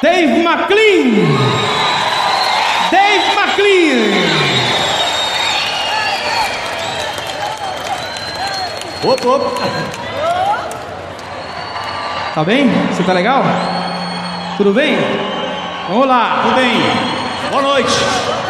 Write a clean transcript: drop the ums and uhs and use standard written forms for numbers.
Dave McLean. Dave McLean. Opa. Tá bem? Você tá legal? Tudo bem? Vamos lá. Tudo bem. Boa noite.